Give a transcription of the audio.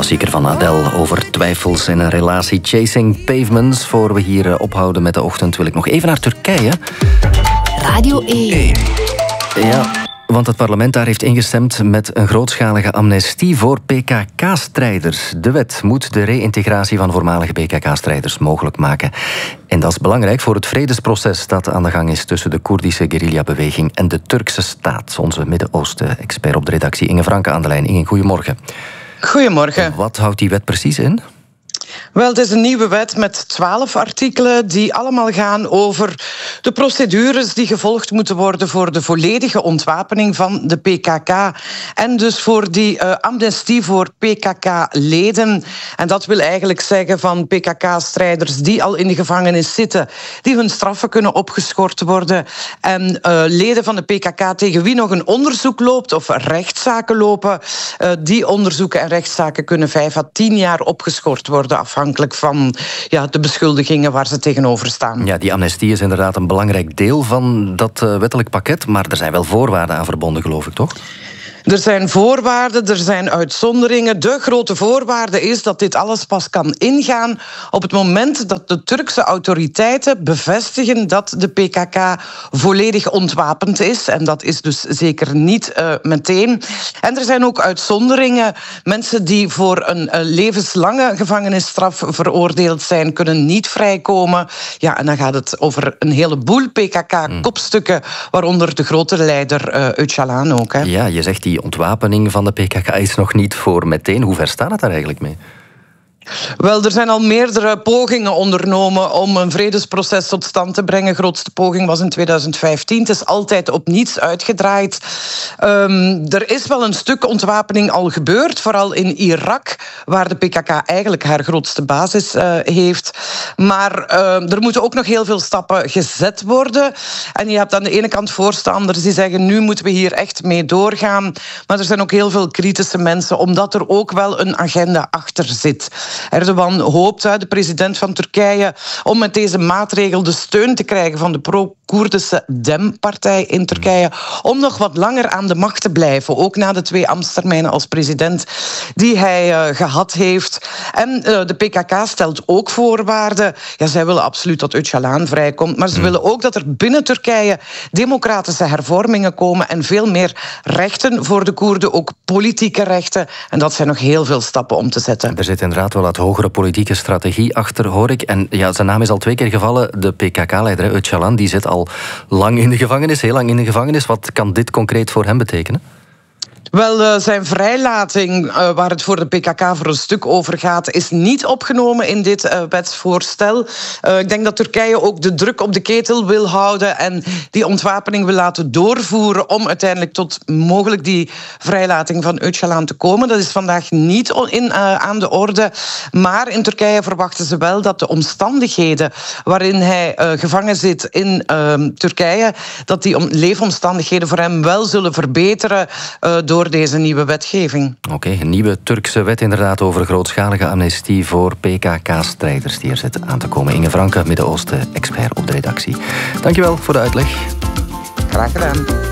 klassieker van Adele over twijfels in een relatie. Chasing Pavements. Voor we hier ophouden met de ochtend wil ik nog even naar Turkije. Radio 1. Ja, want het parlement daar heeft ingestemd met een grootschalige amnestie voor PKK-strijders. De wet moet de reïntegratie van voormalige PKK-strijders mogelijk maken. En dat is belangrijk voor het vredesproces dat aan de gang is tussen de Koerdische guerrillabeweging en de Turkse staat. Onze Midden-Oosten-expert op de redactie Inge Franke aan de lijn. Inge, goedemorgen. Goedemorgen. Wat houdt die wet precies in? Wel, het is een nieuwe wet met 12 artikelen die allemaal gaan over de procedures die gevolgd moeten worden voor de volledige ontwapening van de PKK. En dus voor die amnestie voor PKK-leden. En dat wil eigenlijk zeggen van PKK-strijders die al in de gevangenis zitten, die hun straffen kunnen opgeschort worden. En leden van de PKK tegen wie nog een onderzoek loopt of rechtszaken lopen, die onderzoeken en rechtszaken kunnen 5 à 10 jaar opgeschort worden, afhankelijk van de beschuldigingen waar ze tegenover staan. Ja, die amnestie is inderdaad een belangrijk deel van dat wettelijk pakket, maar er zijn wel voorwaarden aan verbonden, geloof ik, toch? Er zijn voorwaarden, er zijn uitzonderingen. De grote voorwaarde is dat dit alles pas kan ingaan op het moment dat de Turkse autoriteiten bevestigen dat de PKK volledig ontwapend is. En dat is dus zeker niet meteen. En er zijn ook uitzonderingen. Mensen die voor een levenslange gevangenisstraf veroordeeld zijn, kunnen niet vrijkomen. Ja, en dan gaat het over een heleboel PKK-kopstukken, waaronder de grote leider Öcalan ook. Hè. Ja, je zegt die ontwapening van de PKK is nog niet voor meteen. Hoe ver staat het daar eigenlijk mee? Wel, er zijn al meerdere pogingen ondernomen om een vredesproces tot stand te brengen. De grootste poging was in 2015. Het is altijd op niets uitgedraaid. Er is wel een stuk ontwapening al gebeurd, vooral in Irak, waar de PKK eigenlijk haar grootste basis heeft. Maar er moeten ook nog heel veel stappen gezet worden. En je hebt aan de ene kant voorstanders die zeggen, nu moeten we hier echt mee doorgaan. Maar er zijn ook heel veel kritische mensen, omdat er ook wel een agenda achter zit. Erdogan hoopt, de president van Turkije, om met deze maatregel de steun te krijgen van de pro-Koerdische DEM-partij in Turkije, om nog wat langer aan de macht te blijven, ook na de 2 ambtstermijnen als president die hij gehad heeft. En de PKK stelt ook voorwaarden. Ja, zij willen absoluut dat Öcalan vrijkomt, maar ze willen ook dat er binnen Turkije democratische hervormingen komen en veel meer rechten voor de Koerden, ook politieke rechten. En dat zijn nog heel veel stappen om te zetten. Er zit inderdaad wel wat hogere politieke strategie achter, hoor ik. En ja, zijn naam is al 2 keer gevallen. De PKK-leider Öcalan, die zit al lang in de gevangenis, heel lang in de gevangenis. Wat kan dit concreet voor hem betekenen? Wel, zijn vrijlating, waar het voor de PKK voor een stuk over gaat, is niet opgenomen in dit wetsvoorstel. Ik denk dat Turkije ook de druk op de ketel wil houden en die ontwapening wil laten doorvoeren om uiteindelijk tot mogelijk die vrijlating van Öcalan te komen. Dat is vandaag niet aan de orde. Maar in Turkije verwachten ze wel dat de omstandigheden waarin hij gevangen zit in Turkije, dat die leefomstandigheden voor hem wel zullen verbeteren door deze nieuwe wetgeving. Oké, een nieuwe Turkse wet inderdaad over grootschalige amnestie voor PKK-strijders die er zit aan te komen. Inge Franke, Midden-Oosten-expert op de redactie. Dankjewel voor de uitleg. Graag gedaan.